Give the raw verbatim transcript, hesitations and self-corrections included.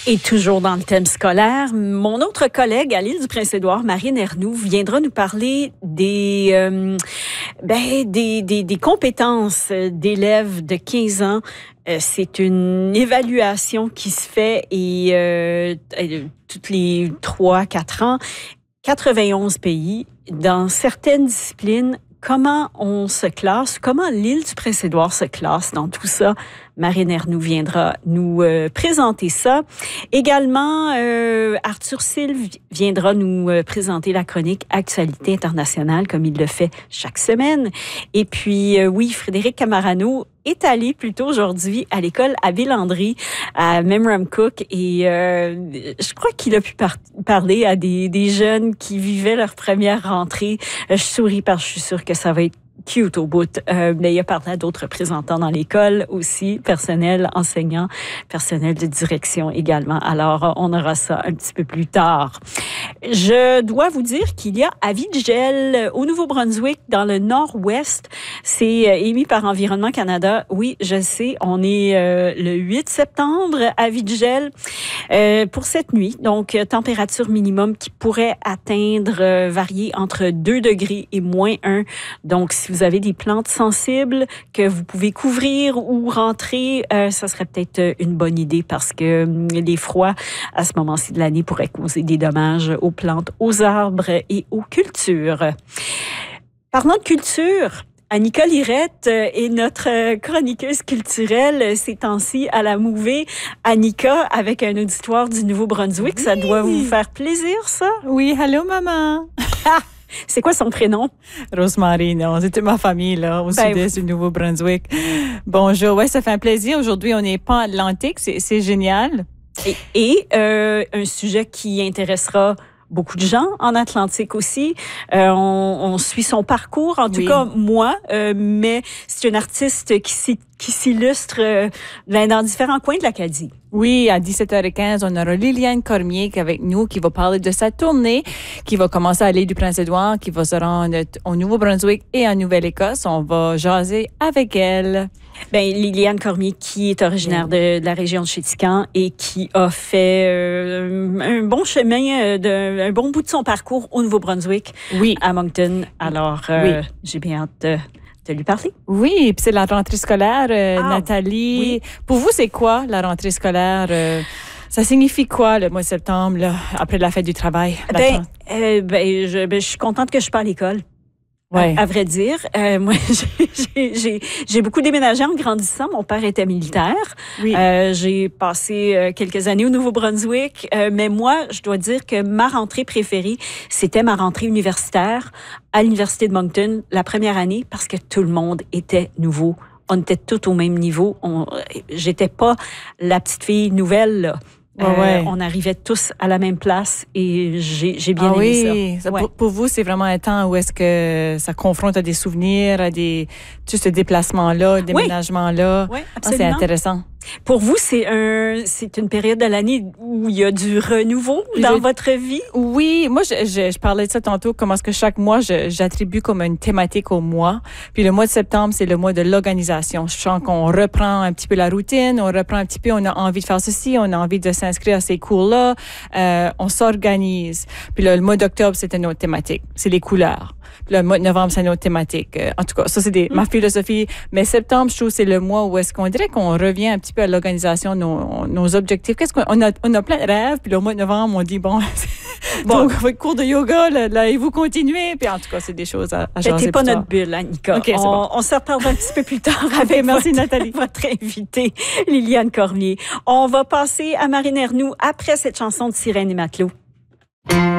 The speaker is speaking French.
Et toujours dans le thème scolaire, mon autre collègue à l'île du Prince-Édouard, Marine Ernoult, viendra nous parler des, euh, ben, des, des, des compétences d'élèves de quinze ans. Euh, c'est une évaluation qui se fait et euh, toutes les trois quatre ans, quatre-vingt-onze pays, dans certaines disciplines. Comment on se classe? Comment l'île du Prince-Édouard se classe dans tout ça? Marine Ernoult viendra nous euh, présenter ça. Également, euh, Arthur Sylve viendra nous euh, présenter la chronique Actualité internationale, comme il le fait chaque semaine. Et puis, euh, oui, Frédéric Camarano est allé plutôt aujourd'hui à l'école à Villandry, à Memramcook, et euh, je crois qu'il a pu par- parler à des, des jeunes qui vivaient leur première rentrée. Je souris parce que je suis sûre que ça va être cute au bout. Euh, mais il a parlé à d'autres représentants dans l'école aussi, personnel, enseignants, personnel de direction également. Alors, on aura ça un petit peu plus tard. Je dois vous dire qu'il y a avis de gel au Nouveau-Brunswick, dans le nord-ouest. C'est émis par Environnement Canada. Oui, je sais, on est euh, le huit septembre, avis de gel euh, pour cette nuit. Donc, température minimum qui pourrait atteindre, euh, varier entre deux degrés et moins un. Donc, si vous avez des plantes sensibles que vous pouvez couvrir ou rentrer, euh, ça serait peut-être une bonne idée parce que euh, les froids à ce moment-ci de l'année pourraient causer des dommages aux plantes, aux arbres et aux cultures. Parlant de culture, Annika Lirette est notre chroniqueuse culturelle ces temps-ci à la Mouvée. Annika, avec un auditoire du Nouveau-Brunswick, oui. Ça doit vous faire plaisir, ça? Oui, allô maman! C'est quoi son prénom? Rosemary, non, c'est toute ma famille là, au ben, sud-est du Nouveau-Brunswick. Bonjour, ouais, ça fait un plaisir. Aujourd'hui, on est pas Atlantique, c'est, c'est génial. Et, et euh, un sujet qui intéressera beaucoup de gens en Atlantique aussi. Euh, on, on suit son parcours, en tout oui. cas moi, euh, mais c'est une artiste qui, s'y, qui s'illustre euh, dans différents coins de l'Acadie. Oui, à dix-sept heures quinze, on aura Liliane Cormier qui est avec nous, qui va parler de sa tournée, qui va commencer à l'île du Prince-Édouard, qui va se rendre au Nouveau-Brunswick et en Nouvelle-Écosse. On va jaser avec elle. Ben, Liliane Cormier, qui est originaire de, de la région de Chéticamp et qui a fait euh, un bon chemin, de, un bon bout de son parcours au Nouveau-Brunswick, oui. à Moncton. Alors, euh, oui. j'ai bien hâte de, de lui parler. Oui, puis c'est la rentrée scolaire, euh, ah, Nathalie. oui. Pour vous, c'est quoi la rentrée scolaire? Euh, ça signifie quoi le mois de septembre, là, après la fête du travail? Ben, euh, ben, je, ben, je suis contente que je suis pas à l'école. Ouais. À, à vrai dire, euh, moi, j'ai, j'ai, j'ai beaucoup déménagé en grandissant. Mon père était militaire. Oui. Euh, j'ai passé euh, quelques années au Nouveau-Brunswick. Euh, mais moi, je dois dire que ma rentrée préférée, c'était ma rentrée universitaire à l'Université de Moncton, la première année, parce que tout le monde était nouveau. On était tous au même niveau. On, j'étais pas la petite fille nouvelle, là. Ouais, ouais. Euh, on arrivait tous à la même place et j'ai, j'ai bien ah aimé oui. ça. ça ouais. pour, pour vous, c'est vraiment un temps où est-ce que ça confronte à des souvenirs, à des, tout ce déplacement-là, déménagement-là. Oui, ah, c'est intéressant. Pour vous, c'est un, c'est une période de l'année où il y a du renouveau dans je, votre vie? Oui, moi, je, je, je parlais de ça tantôt, comment est-ce que chaque mois, je, j'attribue comme une thématique au mois. Puis le mois de septembre, c'est le mois de l'organisation. Je sens qu'on reprend un petit peu la routine, on reprend un petit peu, on a envie de faire ceci, on a envie de s'inscrire à ces cours-là, euh, on s'organise. Puis là, le mois d'octobre, c'est une autre thématique, c'est les couleurs. Puis le mois de novembre, c'est une autre thématique. Euh, en tout cas, ça, c'est des, mm. ma philosophie. Mais septembre, je trouve, c'est le mois où est-ce qu'on dirait qu'on revient un petit peu à l'organisation, nos, nos objectifs. Qu'est-ce qu'on a, on a plein de rêves. Puis le mois de novembre, on dit, bon, bon. donc, votre cours de yoga, là, là, et vous continuez. Puis en tout cas, c'est des choses à, à jaser. C'était pas notre bulle, Annika. Okay, on, bon. on se reparlera un petit peu plus tard avec okay, merci, votre, Nathalie. votre invitée, Liliane Cormier. On va passer à Marine Ernoult après cette chanson de Sirène et Matelot.